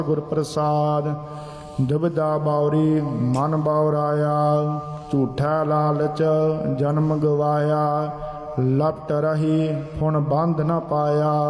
गुर प्रसाद। दुविधा बावरी मन बावराया, झूठा लालच जन्म गवाया। लपट रही हुण बंध न पाया,